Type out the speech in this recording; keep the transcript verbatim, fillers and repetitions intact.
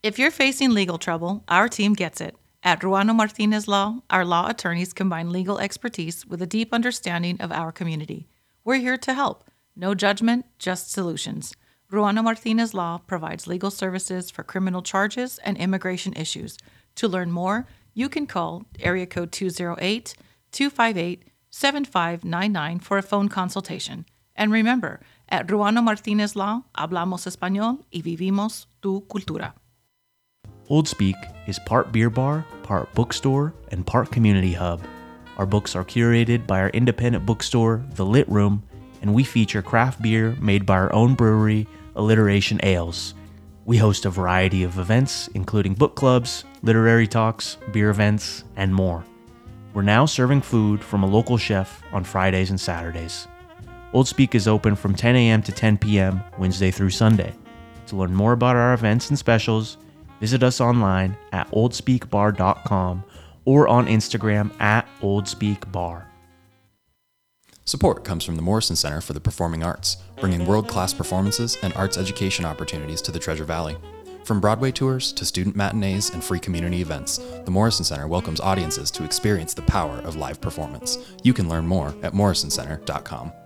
If you're facing legal trouble, our team gets it. At Ruano Martinez Law, our law attorneys combine legal expertise with a deep understanding of our community. We're here to help. No judgment, just solutions. Ruano Martinez Law provides legal services for criminal charges and immigration issues. To learn more, you can call area code two oh eight, two five eight, seven five nine nine for a phone consultation. And remember, at Ruano Martinez Law, hablamos español y vivimos tu cultura. Old Speak is part beer bar, part bookstore, and part community hub. Our books are curated by our independent bookstore, The Lit Room, and we feature craft beer made by our own brewery, Alliteration Ales. We host a variety of events, including book clubs, literary talks, beer events, and more. We're now serving food from a local chef on Fridays and Saturdays. Old Speak is open from ten a.m. to ten p.m. Wednesday through Sunday. To learn more about our events and specials, visit us online at old speak bar dot com or on Instagram at old speak bar. Support comes from the Morrison Center for the Performing Arts, bringing world-class performances and arts education opportunities to the Treasure Valley. From Broadway tours to student matinees and free community events, the Morrison Center welcomes audiences to experience the power of live performance. You can learn more at morrison center dot com.